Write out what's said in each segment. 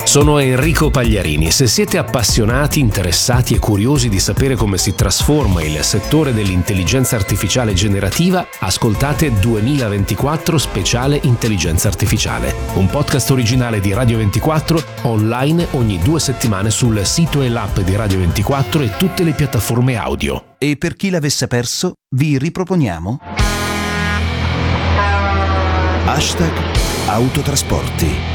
Sono Enrico Pagliarini. Se siete appassionati, interessati e curiosi di sapere come si trasforma il settore dell'intelligenza artificiale generativa, ascoltate 2024 Speciale Intelligenza Artificiale, un podcast originale di Radio 24, online ogni 2 settimane sul sito e l'app di Radio 24 e tutte le piattaforme audio. E per chi l'avesse perso, vi riproponiamo #autotrasporti.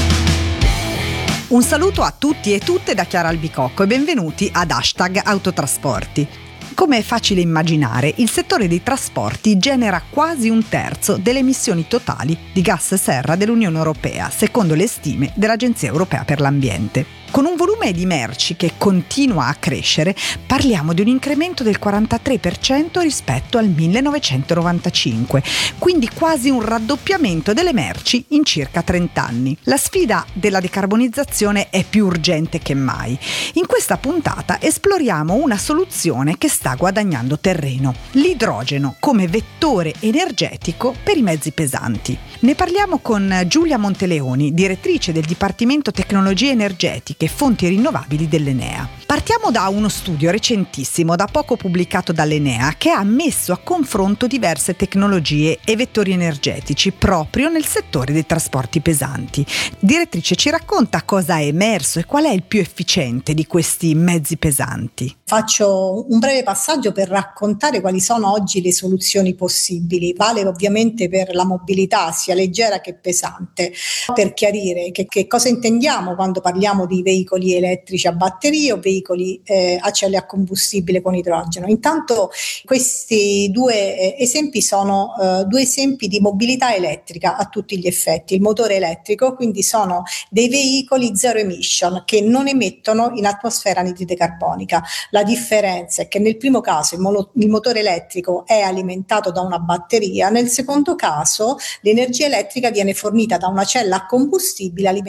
Un saluto a tutti e tutte da Chiara Albicocco e benvenuti ad #autotrasporti. Come è facile immaginare, il settore dei trasporti genera quasi un terzo delle emissioni totali di gas serra dell'Unione Europea, secondo le stime dell'Agenzia Europea per l'Ambiente. Con un volume di merci che continua a crescere, parliamo di un incremento del 43% rispetto al 1995, quindi quasi un raddoppiamento delle merci in circa 30 anni. La sfida della decarbonizzazione è più urgente che mai. In questa puntata esploriamo una soluzione che sta guadagnando terreno: l'idrogeno come vettore energetico per i mezzi pesanti. Ne parliamo con Giulia Monteleoni, direttrice del Dipartimento Tecnologie Energetiche e Fonti Rinnovabili dell'Enea. Partiamo da uno studio recentissimo, da poco pubblicato dall'Enea, che ha messo a confronto diverse tecnologie e vettori energetici proprio nel settore dei trasporti pesanti. Direttrice, ci racconta cosa è emerso e qual è il più efficiente di questi mezzi pesanti? Faccio un breve passaggio per raccontare quali sono oggi le soluzioni possibili. Vale ovviamente per la mobilità sia leggera che pesante. Per chiarire che cosa intendiamo quando parliamo di veicoli elettrici a batterie o veicoli a celle a combustibile con idrogeno. Intanto questi due esempi sono due esempi di mobilità elettrica a tutti gli effetti. Il motore elettrico, quindi, sono dei veicoli zero emission che non emettono in atmosfera anidride carbonica. La differenza è che nel primo caso il motore elettrico è alimentato da una batteria, nel secondo caso l'energia elettrica viene fornita da una cella a combustibile